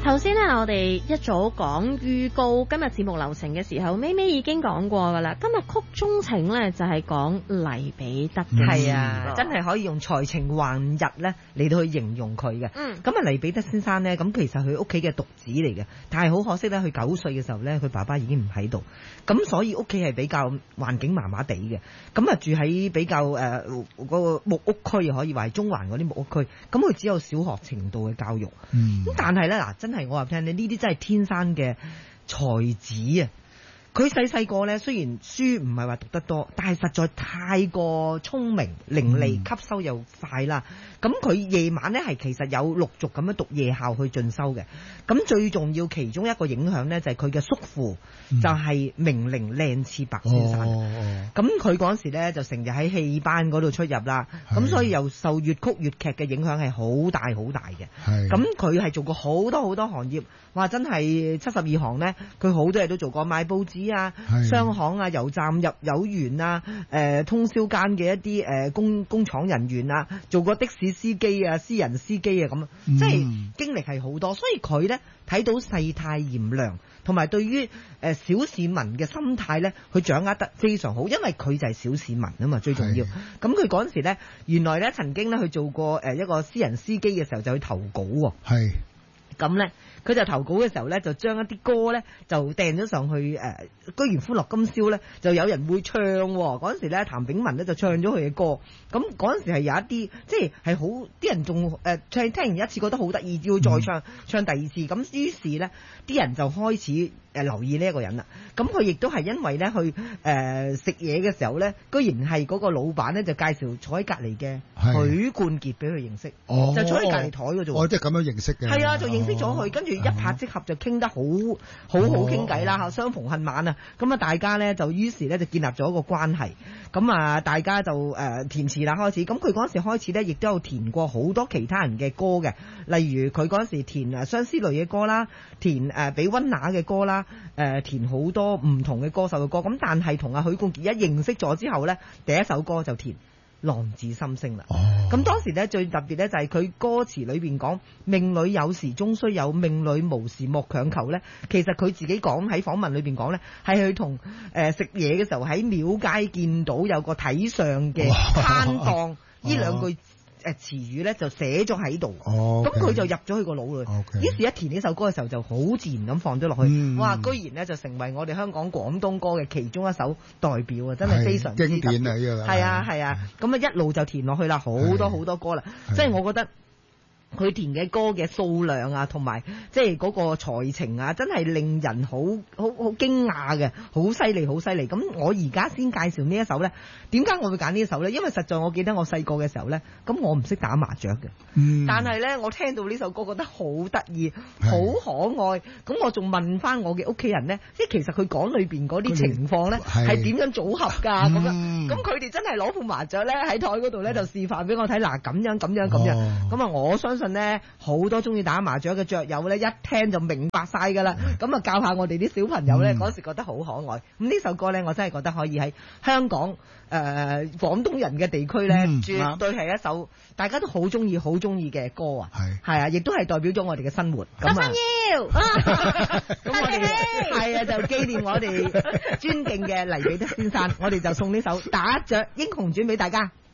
頭先咧，我哋一早講預告今日節目流程嘅時候，咪已經講過噶啦。今日曲中情咧就係講黎彼得嘅， 係啊，真係可以用才情橫溢咧嚟到去形容佢嘅。咁啊，黎彼得先生咧，咁其實佢屋企嘅獨子嚟嘅，但係好可惜咧，佢9歲嘅時候咧，佢爸爸已經唔喺度，咁所以屋企係比較環境麻麻地嘅。咁啊，住喺比較嗰個木屋區，可以話係中環嗰啲木屋區。咁佢只有小學程度嘅教育。咁但係咧嗱，真係我話聽你呢啲真係天生嘅才子啊！佢細個咧，雖然書唔係話讀得多，但係實在太過聰明伶俐，吸收又快啦。咁佢夜晚咧係其實有陸續咁樣讀夜校去進修嘅。咁最重要其中一個影響咧就係佢嘅叔父，就係名伶靚次伯先生。咁佢嗰時咧就成日喺戲班嗰度出入啦。咁所以又受粵曲粵劇嘅影響係好大好大嘅。咁佢係做過好多行業，話真係72行咧，佢好多嘢都做過，賣報紙啊、商行啊、油站入油員啊、通宵間嘅一啲工廠人員啊，做過的士司機啊、私人司機啊咁，即係經歷係好多，所以佢咧睇到世態炎涼，同埋對於小市民嘅心態咧，佢掌握得非常好，因為佢就係小市民啊嘛，最重要。咁佢嗰陣時咧，原來咧曾經咧去做過一個私人司機嘅時候，就去投稿喎。係。咁咧，佢就投稿嘅時候咧，就將一啲歌咧就掟咗上去居然歡樂今宵咧，就有人會唱喎。嗰陣時咧，譚炳文咧就唱咗佢嘅歌。咁嗰陣時係有一啲即係好啲人仲聽完一次覺得好得意，要再唱第二次。咁於是咧，啲人就開始留意呢一個人啦。咁佢亦都係因為咧去食嘢嘅時候咧，居然係嗰個老闆咧就介紹坐喺隔離嘅許冠傑俾佢認識，就坐喺隔離台嗰度。 即係咁樣認識嘅。係啊，就認識咗佢，跟住一拍即合就傾得好傾偈啦，相逢恨晚啊！咁啊，大家咧就於是咧就建立咗一個關係。咁啊，大家就填詞啦開始。咁佢嗰陣時開始咧，亦都有填過好多其他人嘅歌嘅，例如佢嗰陣時填相思淚嘅歌啦，填俾溫拿嘅歌啦，填好多唔同嘅歌手嘅歌。咁但係同阿許冠傑一認識咗之後咧，第一首歌就填浪子心聲啦。咁當時咧最特別咧就係佢歌詞裏邊講命裏有時終須有，命裏無時莫強求咧。其實佢自己講喺訪問裏邊講咧，係佢同食嘢嘅時候喺廟街見到有個睇相嘅攤檔，呢兩句詞語咧就寫咗喺度。咁佢就入咗佢個腦裏。於是一填呢首歌嘅時候就好自然咁放咗落去。哇！居然咧就成為我哋香港廣東歌嘅其中一首代表啊！真係非常之經典啊！呢個係啊，咁啊一路就填落去啦，好多歌啦。即係我覺得佢填嘅歌嘅數量啊，同埋即係嗰個才情啊，真係令人好驚訝嘅，好犀利。咁我而家先介紹呢一首呢，點解我會揀呢一首呢？因為實在我記得我細個嘅時候呢，咁我唔識打麻雀嘅，但係呢，我聽到呢首歌覺得好得意，好可愛。咁我仲問翻我嘅屋企人呢，即係其實佢講裏邊嗰啲情況呢，係點樣組合㗎？咁樣，咁佢哋真係攞副麻雀呢，喺台嗰度呢，就示範俾我睇，嗱咁樣。咁啊，我相信呢，好多中意打麻雀嘅雀友呢，一聽就明白晒㗎啦。咁啊，教下我哋啲小朋友呢，嗰時覺得好可愛。咁呢首歌呢，我真係覺得可以喺香港廣東人嘅地區呢，絕對係一首大家都好中意嘅歌啊。係啊，亦都係代表咗我哋嘅生活。咁啊，咁我哋係啊，就紀念我哋尊敬嘅黎彼得先生，我哋就送呢首《打雀英雄傳》俾大家。